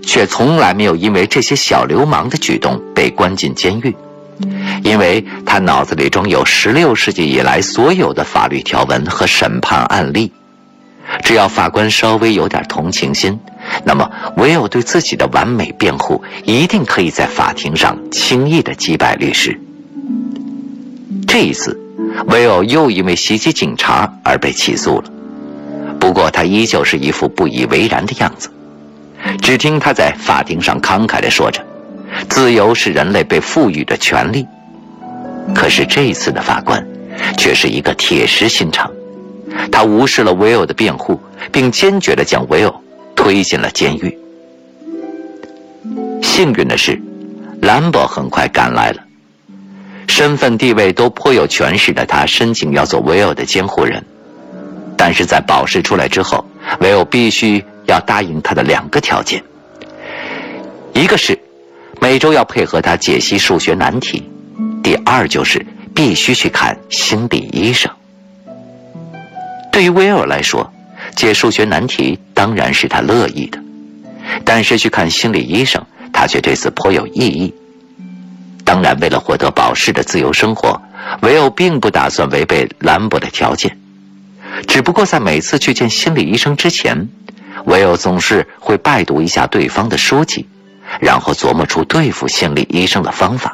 却从来没有因为这些小流氓的举动被关进监狱，因为他脑子里装有16世纪以来所有的法律条文和审判案例。只要法官稍微有点同情心，那么唯有对自己的完美辩护一定可以在法庭上轻易地击败律师。这一次，维欧又因为袭击警察而被起诉了，不过他依旧是一副不以为然的样子。只听他在法庭上慷慨地说着，自由是人类被赋予的权利。可是这一次的法官却是一个铁石心肠，他无视了维欧的辩护，并坚决地将维欧推进了监狱。幸运的是，兰博很快赶来了。身份地位都颇有权势的他申请要做维欧的监护人，但是在保释出来之后，维欧必须要答应他的2个条件，一个是每周要配合他解析数学难题，第二就是必须去看心理医生。对于维欧来说，解数学难题当然是他乐意的，但是去看心理医生，他却对此颇有异议。当然，为了获得保释的自由生活，维欧并不打算违背兰博的条件。只不过在每次去见心理医生之前，维欧总是会拜读一下对方的书籍，然后琢磨出对付心理医生的方法。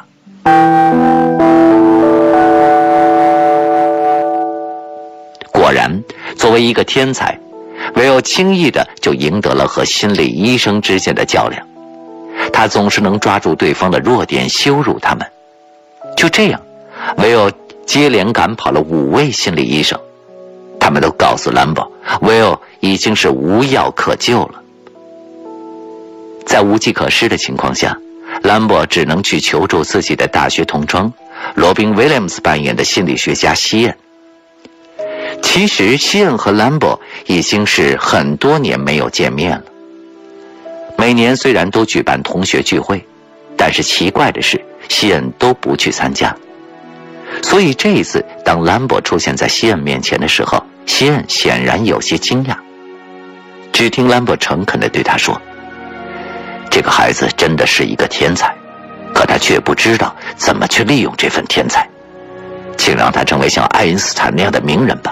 果然，作为一个天才，维欧轻易的就赢得了和心理医生之间的较量。他总是能抓住对方的弱点，羞辱他们。就这样，维欧接连赶跑了5位心理医生，他们都告诉兰博，维欧已经是无药可救了。在无计可施的情况下，兰博只能去求助自己的大学同窗，罗宾·威廉姆斯扮演的心理学家西恩。其实西恩和兰博已经是很多年没有见面了。每年虽然都举办同学聚会，但是奇怪的是，西恩都不去参加。所以这一次，当兰博出现在西恩面前的时候，西恩显然有些惊讶。只听兰博诚恳地对他说：“这个孩子真的是一个天才，可他却不知道怎么去利用这份天才。请让他成为像爱因斯坦那样的名人吧。”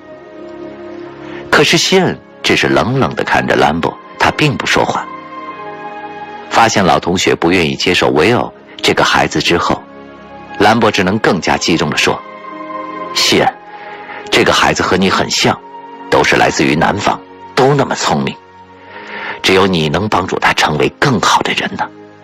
可是西恩只是冷冷地看着兰博，他并不说话。发现老同学不愿意接受维欧这个孩子之后，兰博只能更加激动地说：“西恩，这个孩子和你很像，都是来自于南方，都那么聪明，只有你能帮助他成为更好的人呢。